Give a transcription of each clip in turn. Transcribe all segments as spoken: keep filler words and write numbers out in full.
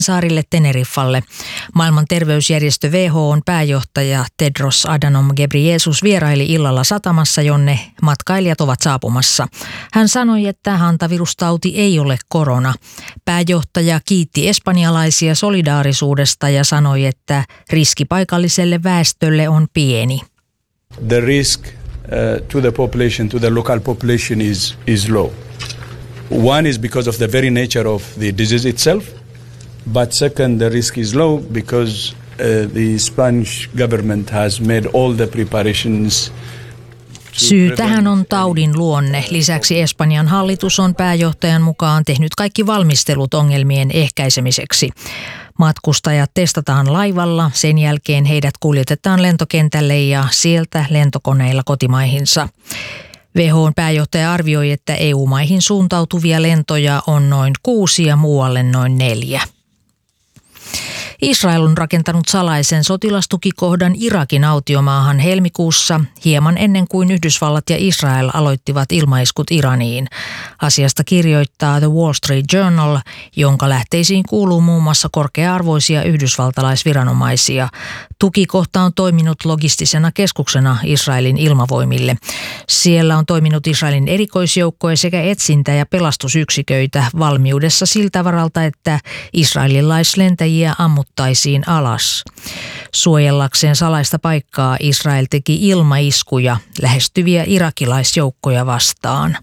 saarille Teneriffalle. Maailman terveysjärjestö W H O:n pääjohtaja Tedros Adhanom Ghebreyesus vieraili illalla satamassa, jonne matkailijat ovat saapumassa. Hän sanoi, että hantavirustauti ei ole korona. Pääjohtaja kiitti espanjalaisia solidaarisuudesta ja sanoi, että riski paikalliselle väestölle on pieni. The risk uh, to the population, to the local population is, is low. One is because of the very nature of the disease itself. But second, the risk is low because uh, the Spanish government has made all the preparations. Syy tähän on taudin luonne. Lisäksi Espanjan hallitus on pääjohtajan mukaan tehnyt kaikki valmistelut ongelmien ehkäisemiseksi. Matkustajat testataan laivalla, sen jälkeen heidät kuljetetaan lentokentälle ja sieltä lentokoneilla kotimaihinsa. W H O:n pääjohtaja arvioi, että E U-maihin suuntautuvia lentoja on noin kuusi ja muualle noin neljä. Israel on rakentanut salaisen sotilastukikohdan Irakin autiomaahan helmikuussa, hieman ennen kuin Yhdysvallat ja Israel aloittivat ilmaiskut Iraniin. Asiasta kirjoittaa The Wall Street Journal, jonka lähteisiin kuuluu muun muassa korkea-arvoisia yhdysvaltalaisviranomaisia. Tukikohta on toiminut logistisena keskuksena Israelin ilmavoimille. Siellä on toiminut Israelin erikoisjoukkoja sekä etsintä- ja pelastusyksiköitä valmiudessa siltä varalta, että israelilaislentäjiä ammuttaisiin alas. Suojellakseen salaista paikkaa Israel teki ilmaiskuja lähestyviä irakilaisjoukkoja vastaan.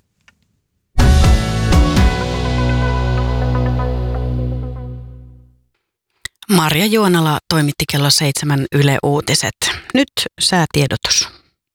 Marja Juonala toimitti kello seitsemän Yle Uutiset. Nyt säätiedotus.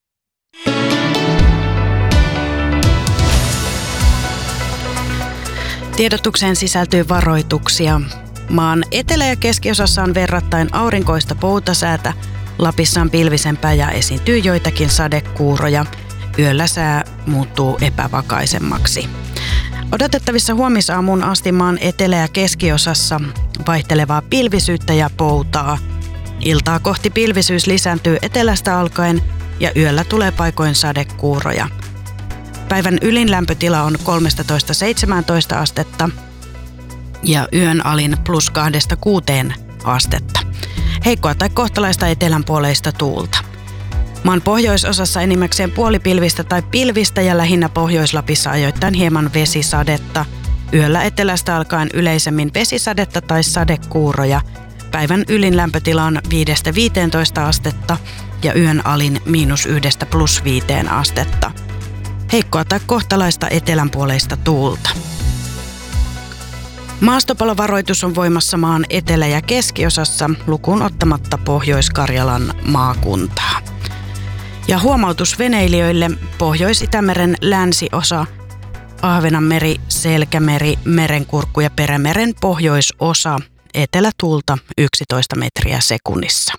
Tiedotukseen sisältyy varoituksia. Maan etelä- ja keskiosassa on verrattain aurinkoista poutasäätä. Lapissa on pilvisempää ja esiintyy joitakin sadekuuroja. Yöllä sää muuttuu epävakaisemmaksi. Odotettavissa huomisaamuun asti maan etelä- ja keskiosassa vaihtelevaa pilvisyyttä ja poutaa. Iltaa kohti pilvisyys lisääntyy etelästä alkaen ja yöllä tulee paikoin sadekuuroja. Päivän ylin lämpötila on kolmetoista seitsemäntoista astetta ja yön alin plus kahdesta kuuteen astetta. Heikkoa tai kohtalaista etelänpuoleista tuulta. Maan pohjoisosassa enimmäkseen puolipilvistä tai pilvistä ja lähinnä Pohjois-Lapissa ajoittain hieman vesisadetta. Yöllä etelästä alkaen yleisemmin vesisadetta tai sadekuuroja. Päivän ylin lämpötila on viidestä viiteentoista astetta ja yön alin miinus yhdestä plus viiteen astetta. Heikkoa tai kohtalaista etelänpuoleista tuulta. Maastopalovaroitus on voimassa maan etelä- ja keskiosassa lukuun ottamatta Pohjois-Karjalan maakuntaa. Ja huomautus veneilijöille: Pohjois-Itämeren länsiosa, Ahvenanmeri, Selkämeri, Merenkurkku ja Perämeren pohjoisosa, etelätuulta yksitoista metriä sekunnissa.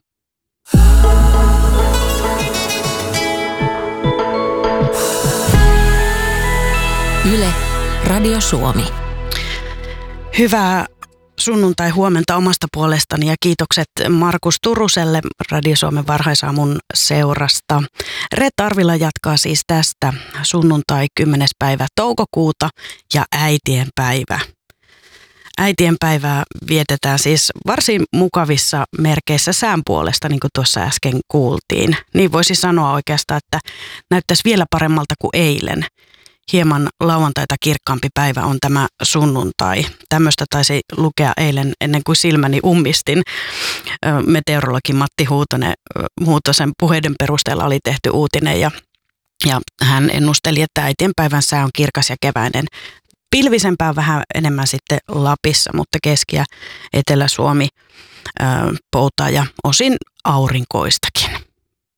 Yle, Radio Suomi. Hyvää sunnuntai huomenta omasta puolestani ja kiitokset Markus Turuselle Radio Suomen varhaisaamun seurasta. Reetta Arvila jatkaa siis tästä sunnuntai kymmenes päivä toukokuuta ja äitien päivä. Äitien päivää vietetään siis varsin mukavissa merkeissä sään puolesta, niin kuin tuossa äsken kuultiin. Niin voisi sanoa oikeastaan, että näyttäisi vielä paremmalta kuin eilen. Hieman lauantaita kirkkaampi päivä on tämä sunnuntai. Tämmöistä taisi lukea eilen ennen kuin silmäni ummistin. Meteorologi Matti Huutonen, Huutosen puheiden perusteella oli tehty uutinen ja, ja hän ennusteli, että äitienpäivän sää on kirkas ja keväinen. Pilvisempää vähän enemmän sitten Lapissa, mutta Keski- ja Etelä-Suomi ää, poutaa ja osin aurinkoistakin.